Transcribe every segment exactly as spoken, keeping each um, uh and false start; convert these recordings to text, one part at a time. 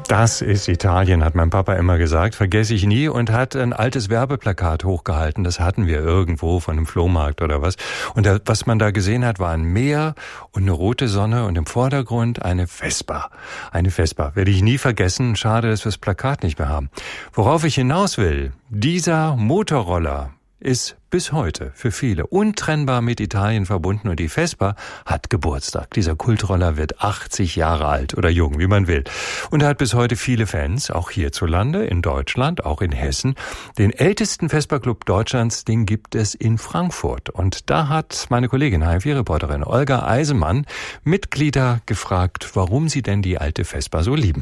Das ist Italien, hat mein Papa immer gesagt, vergesse ich nie, und hat ein altes Werbeplakat hochgehalten. Das hatten wir irgendwo von einem Flohmarkt oder was. Und da, was man da gesehen hat, war ein Meer und eine rote Sonne und im Vordergrund eine Vespa. Eine Vespa, werde ich nie vergessen. Schade, dass wir das Plakat nicht mehr haben. Worauf ich hinaus will, dieser Motorroller ist bis heute für viele untrennbar mit Italien verbunden, und die Vespa hat Geburtstag. Dieser Kultroller wird achtzig Jahre alt oder jung, wie man will. Und er hat bis heute viele Fans, auch hierzulande, in Deutschland, auch in Hessen. Den ältesten Vespa-Club Deutschlands, den gibt es in Frankfurt. Und da hat meine Kollegin, H F vier-Reporterin Olga Eisemann, Mitglieder gefragt, warum sie denn die alte Vespa so lieben.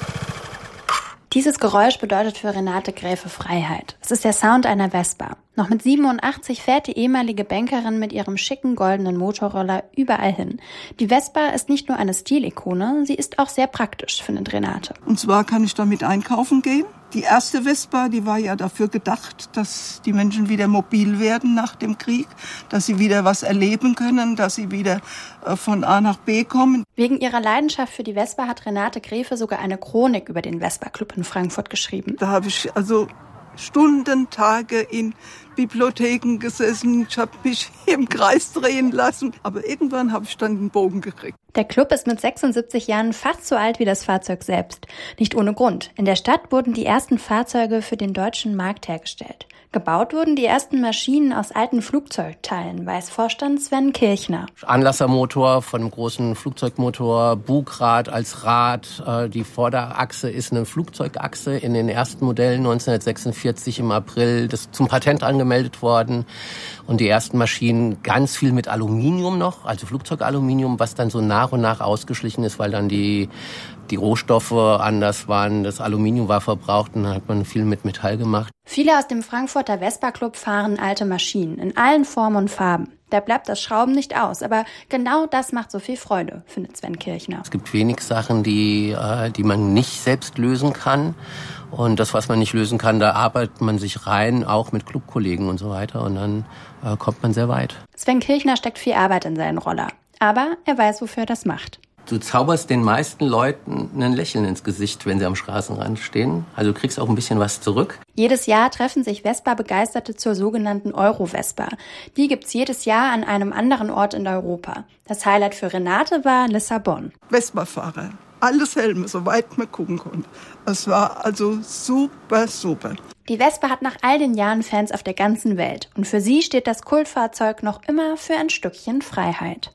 Dieses Geräusch bedeutet für Renate Gräfe Freiheit. Es ist der Sound einer Vespa. Noch mit siebenundachtzig fährt die ehemalige Bankerin mit ihrem schicken goldenen Motorroller überall hin. Die Vespa ist nicht nur eine Stilikone, sie ist auch sehr praktisch, findet Renate. Und zwar kann ich damit einkaufen gehen. Die erste Vespa, die war ja dafür gedacht, dass die Menschen wieder mobil werden nach dem Krieg, dass sie wieder was erleben können, dass sie wieder von A nach B kommen. Wegen ihrer Leidenschaft für die Vespa hat Renate Gräfe sogar eine Chronik über den Vespa-Club in Frankfurt geschrieben. Da habe ich also Stunden, Tage in Bibliotheken gesessen, ich habe mich im Kreis drehen lassen, aber irgendwann habe ich dann den Bogen gekriegt. Der Club ist mit sechsundsiebzig Jahren fast so alt wie das Fahrzeug selbst. Nicht ohne Grund. In der Stadt wurden die ersten Fahrzeuge für den deutschen Markt hergestellt. Gebaut wurden die ersten Maschinen aus alten Flugzeugteilen, weiß Vorstand Sven Kirchner. Anlassermotor von einem großen Flugzeugmotor, Bugrad als Rad. Die Vorderachse ist eine Flugzeugachse, in den ersten Modellen neunzehnhundertsechsundvierzig im April das zum Patent angemeldet worden. Und die ersten Maschinen ganz viel mit Aluminium noch, also Flugzeugaluminium, was dann so nach und nach ausgeschlichen ist, weil dann die die Rohstoffe anders waren, das Aluminium war verbraucht und dann hat man viel mit Metall gemacht. Viele aus dem Frankfurter Vespa-Club fahren alte Maschinen in allen Formen und Farben. Da bleibt das Schrauben nicht aus, aber genau das macht so viel Freude, findet Sven Kirchner. Es gibt wenig Sachen, die, die man nicht selbst lösen kann. Und das, was man nicht lösen kann, da arbeitet man sich rein, auch mit Clubkollegen und so weiter. Und dann äh, kommt man sehr weit. Sven Kirchner steckt viel Arbeit in seinen Roller. Aber er weiß, wofür er das macht. Du zauberst den meisten Leuten ein Lächeln ins Gesicht, wenn sie am Straßenrand stehen. Also du kriegst auch ein bisschen was zurück. Jedes Jahr treffen sich Vespa-Begeisterte zur sogenannten Euro-Vespa. Die gibt's jedes Jahr an einem anderen Ort in Europa. Das Highlight für Renate war Lissabon. Vespa-Fahrer, alles Helme, soweit man gucken konnte. Es war also super, super. Die Vespa hat nach all den Jahren Fans auf der ganzen Welt. Und für sie steht das Kultfahrzeug noch immer für ein Stückchen Freiheit.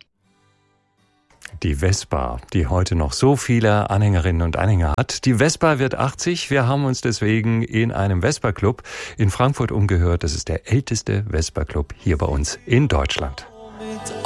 Die Vespa, die heute noch so viele Anhängerinnen und Anhänger hat. Die Vespa wird achtzig. Wir haben uns deswegen in einem Vespa-Club in Frankfurt umgehört. Das ist der älteste Vespa-Club hier bei uns in Deutschland.